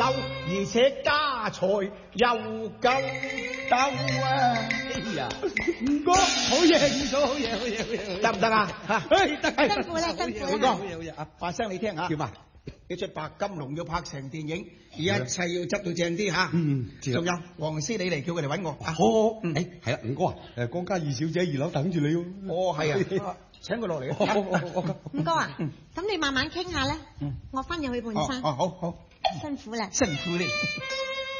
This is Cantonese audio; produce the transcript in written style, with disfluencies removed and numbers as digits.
溜，而且家財又夠鬥啊！哎呀，唔該，好嘢，唔錯，好嘢，好嘢，好嘢，得唔得啊？嚇，得， 辛苦啦，辛苦啦。 好嘢，啊，話聲你聽嚇。點啊？呢出白金龍要拍成電影，一切要執到正啲嚇。仲有黃絲你嚟叫佢哋揾我。 好，係啦，五哥啊，江嘉怡小姐2樓等住你喎。 哦，係啊，請佢落嚟啊。 五哥啊，咁你慢慢傾下啦，我翻入去換衫。 好。 辛苦啦。 辛苦你。